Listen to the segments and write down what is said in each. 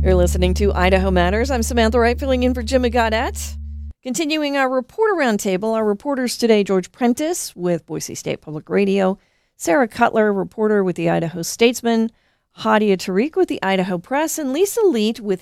You're listening to Idaho Matters. I'm Samantha Wright, filling in for Jim Gaudette. Continuing our reporter roundtable, our reporters today, George Prentice with Boise State Public Radio, Sarah Cutler, reporter with the Idaho Statesman, Hadia Tariq with the Idaho Press, and Lisa Leet with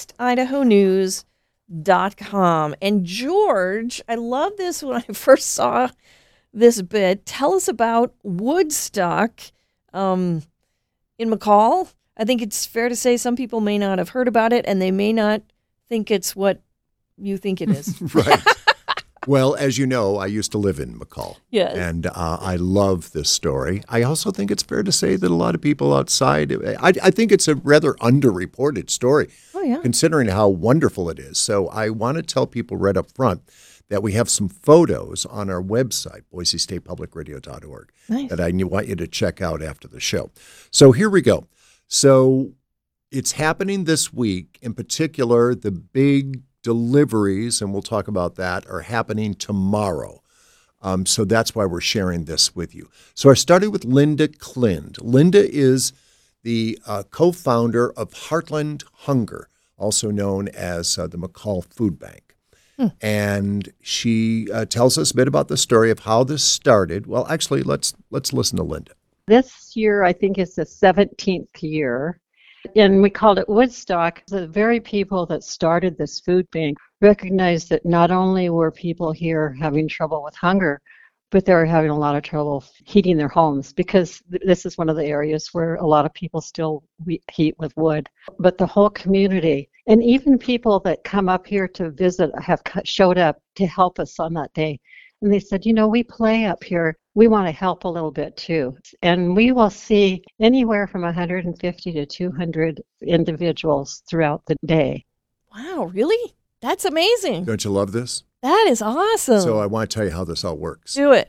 EastIdahoNews.com. And George, I love this when I first saw this bit. Tell us about Woodstock in McCall. I think it's fair to say some people may not have heard about it, and they may not think it's what you think it is. Right. Well, as you know, I used to live in McCall. Yes. And I love this story. I also think it's fair to say that a lot of people outside, I think it's a rather underreported story, considering how wonderful it is. So I want to tell people right up front that we have some photos on our website, boisestatepublicradio.org, that I want you to check out after the show. So here we go. So it's happening this week. In particular, the big deliveries, and we'll talk about that, are happening tomorrow. So that's why we're sharing this with you. So I started with Linda Klind. Linda is the co-founder of Heartland Hunger, also known as the McCall Food Bank. And she tells us a bit about the story of how this started. Well, actually, let's listen to Linda. This year, I think, is the 17th year, and we called it Woodstock. The very people that started this food bank recognized that not only were people here having trouble with hunger, but they were having a lot of trouble heating their homes, because this is one of the areas where a lot of people still heat with wood. But the whole community, and even people that come up here to visit, have showed up to help us on that day. And they said, we play up here. We want to help a little bit too. And we will see anywhere from 150 to 200 individuals throughout the day. Wow, really? That's amazing. Don't you love this? That is awesome. So I want to tell you how this all works. Do it.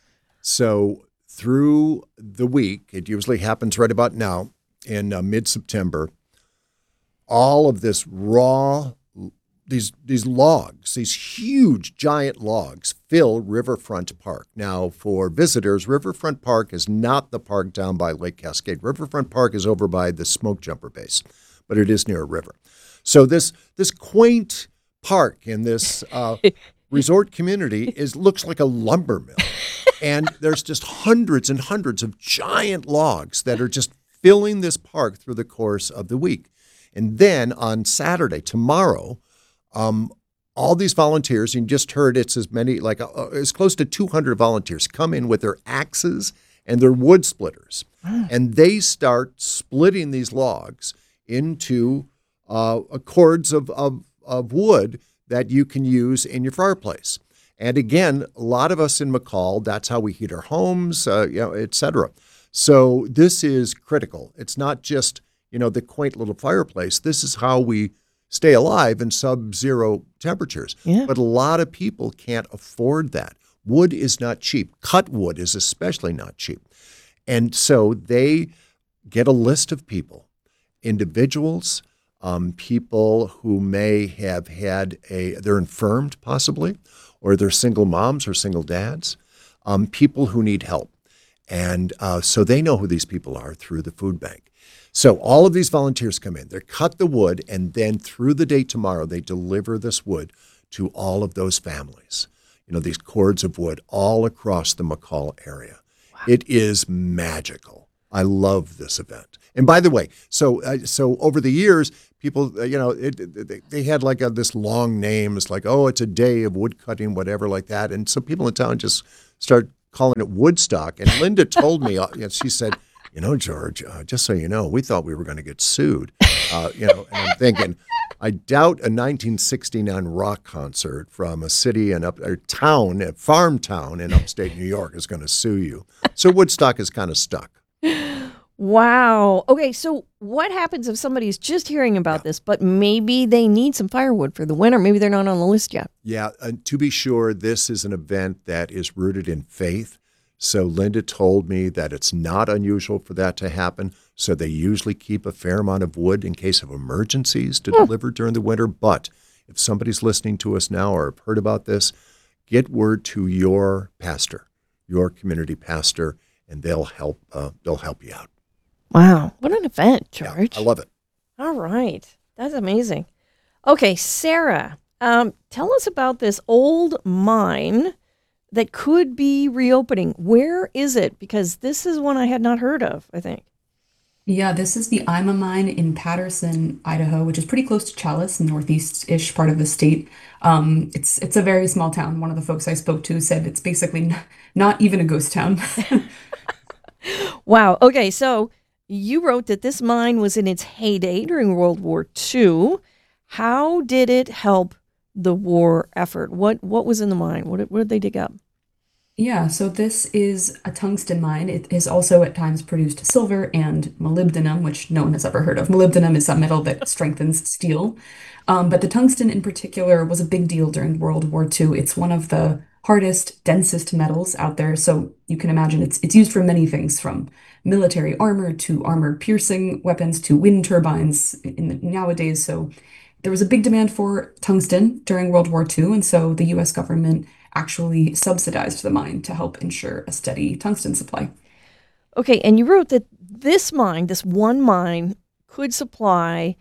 So through the week, it usually happens right about now in mid-September, all of this raw these logs, these huge, giant logs, fill Riverfront Park. Now, for visitors, Riverfront Park is not the park down by Lake Cascade. Riverfront Park is over by the Smoke Jumper base, but it is near a river. So this quaint park in this resort community looks like a lumber mill. And there's just hundreds and hundreds of giant logs that are just filling this park through the course of the week. And then on Saturday, tomorrow, all these volunteers, you just heard it's as many, it's close to 200 volunteers come in with their axes and their wood splitters. And they start splitting these logs into cords of wood that you can use in your fireplace. And again, a lot of us in McCall, that's how we heat our homes, et cetera. So this is critical. It's not just, the quaint little fireplace. This is how we stay alive in sub-zero temperatures. Yeah. But a lot of people can't afford that. Wood is not cheap. Cut wood is especially not cheap. And so they get a list of people, individuals, people who may have had they're infirmed possibly, or they're single moms or single dads, people who need help. And so they know who these people are through the food bank. So all of these volunteers come in, they cut the wood, and then through the day tomorrow, they deliver this wood to all of those families, these cords of wood all across the McCall area. Wow. It is magical. I love this event. And by the way, so over the years, people, they had this long name. It's like, it's a day of wood cutting, whatever like that. And so people in town just start calling it Woodstock. And Linda told me, she said, George, just so you know, we thought we were going to get sued. And I'm thinking, I doubt a 1969 rock concert from a city a farm town in upstate New York is going to sue you. So Woodstock is kind of stuck. Wow. Okay, so what happens if somebody's just hearing about this, but maybe they need some firewood for the winter? Maybe they're not on the list yet. Yeah, to be sure, this is an event that is rooted in faith. So Linda told me that it's not unusual for that to happen. So they usually keep a fair amount of wood in case of emergencies to deliver during the winter. But if somebody's listening to us now or have heard about this, get word to your pastor, your community pastor, and they'll help you out. Wow. What an event, George. Yeah, I love it. All right. That's amazing. Okay, Sarah, tell us about this old mine that could be reopening. Where is it? Because this is one I had not heard of, I think. Yeah, this is the Ima mine in Patterson, Idaho, which is pretty close to Challis, northeast-ish part of the state. It's a very small town. One of the folks I spoke to said it's basically not even a ghost town. Wow. Okay, so you wrote that this mine was in its heyday during World War II. How did it help the war effort? What was in the mine? What did they dig up? Yeah, so this is a tungsten mine. It has also at times produced silver and molybdenum, which no one has ever heard of. Molybdenum is a metal that strengthens steel. But the tungsten in particular was a big deal during World War II. It's one of the hardest, densest metals out there. So you can imagine it's used for many things from military armor to armor piercing weapons to wind turbines nowadays. So there was a big demand for tungsten during World War II, and so the US government actually subsidized the mine to help ensure a steady tungsten supply. Okay, and you wrote that this mine, this one mine, could supply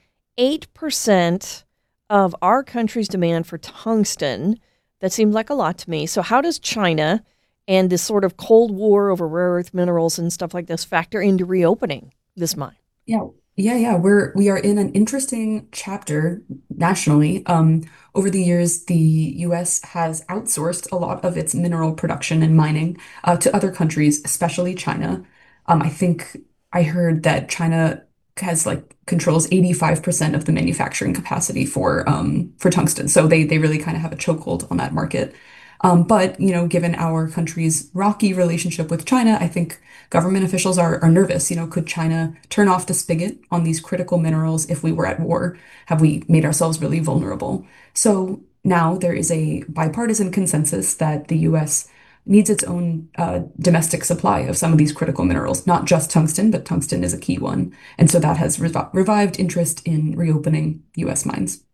8% of our country's demand for tungsten. That seemed like a lot to me. So, how does China and this sort of Cold War over rare earth minerals and stuff like this factor into reopening this mine? Yeah, yeah. We are in an interesting chapter nationally. Over the years, the U.S. has outsourced a lot of its mineral production and mining to other countries, especially China. I think I heard that China has like controls 85% of the manufacturing capacity for tungsten. So they really kind of have a chokehold on that market. But given our country's rocky relationship with China, I think government officials are nervous. Could China turn off the spigot on these critical minerals if we were at war? Have we made ourselves really vulnerable? So now there is a bipartisan consensus that the US needs its own domestic supply of some of these critical minerals, not just tungsten, but tungsten is a key one. And so that has revived interest in reopening US mines.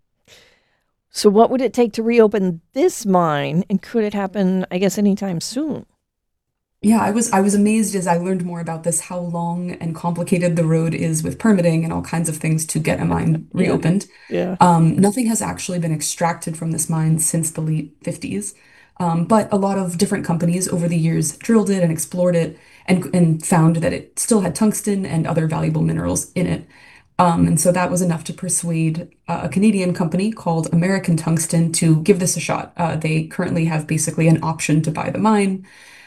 So, what would it take to reopen this mine? And could it happen, I guess, anytime soon? Yeah, I was amazed as I learned more about this, how long and complicated the road is with permitting and all kinds of things to get a mine Yeah. reopened. Yeah. Nothing has actually been extracted from this mine since the late 50s. But a lot of different companies over the years drilled it and explored it and found that it still had tungsten and other valuable minerals in it. And so that was enough to persuade a Canadian company called American Tungsten to give this a shot. They currently have basically an option to buy the mine.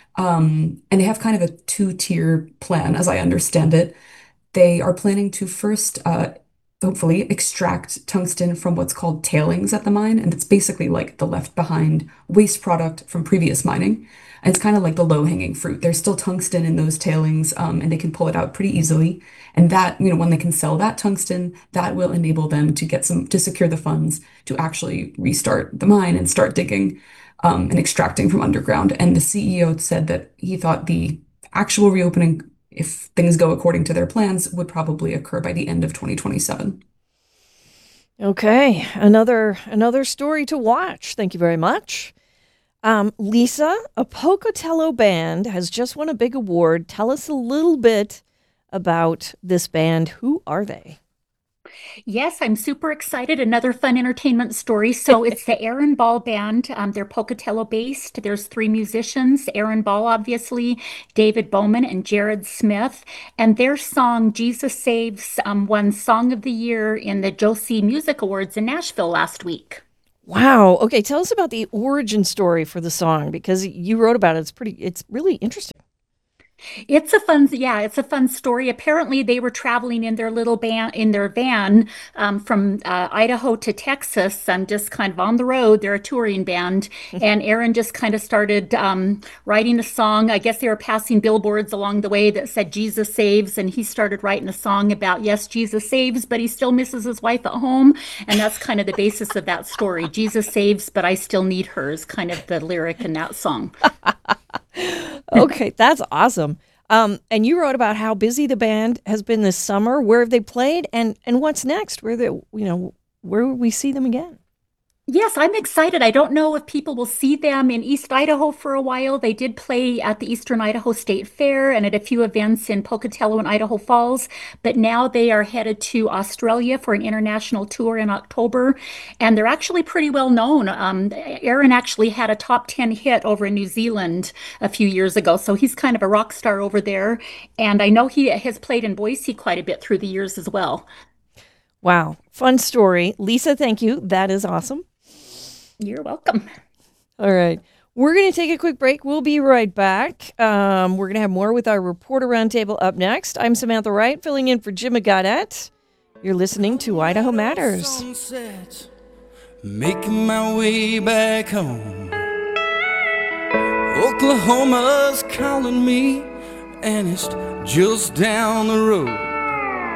And they have kind of a two-tier plan, as I understand it. They are planning to first, hopefully, extract tungsten from what's called tailings at the mine. And it's basically like the left behind waste product from previous mining. And it's kind of like the low-hanging fruit. There's still tungsten in those tailings, and they can pull it out pretty easily. And that, when they can sell that tungsten, that will enable them to to secure the funds to actually restart the mine and start digging, and extracting from underground. And the CEO said that he thought the actual reopening, if things go according to their plans, would probably occur by the end of 2027. Okay, another story to watch. Thank you very much. Lisa, a Pocatello band has just won a big award. Tell us a little bit about this band. Who are they? Yes, I'm super excited. Another fun entertainment story. So it's the Aaron Ball Band. They're Pocatello based. There's three musicians, Aaron Ball, obviously, David Bowman, and Jared Smith. And their song, Jesus Saves, won Song of the Year in the Josie Music Awards in Nashville last week. Wow. Okay, tell us about the origin story for the song because you wrote about it. It's really interesting. It's a fun story. Apparently, they were traveling in their little van from Idaho to Texas, just kind of on the road. They're a touring band, and Aaron just kind of started writing a song. I guess they were passing billboards along the way that said "Jesus saves," and he started writing a song about yes, Jesus saves, but he still misses his wife at home, and that's kind of the basis of that story. Jesus saves, but I still need her is kind of the lyric in that song. Okay, that's awesome. And you wrote about how busy the band has been this summer. Where have they played, and what's next? Where will we see them again? Yes, I'm excited. I don't know if people will see them in East Idaho for a while. They did play at the Eastern Idaho State Fair and at a few events in Pocatello and Idaho Falls, but now they are headed to Australia for an international tour in October, and they're actually pretty well known. Aaron actually had a top 10 hit over in New Zealand a few years ago, so he's kind of a rock star over there. And I know he has played in Boise quite a bit through the years as well. Wow. Fun story. Lisa, thank you. That is awesome. You're welcome. All right. We're going to take a quick break. We'll be right back. We're going to have more with our Reporter Roundtable up next. I'm Samantha Wright, filling in for Jim Gaudette. You're listening to Idaho Matters. Sunset, making my way back home. Oklahoma's calling me, and it's just down the road.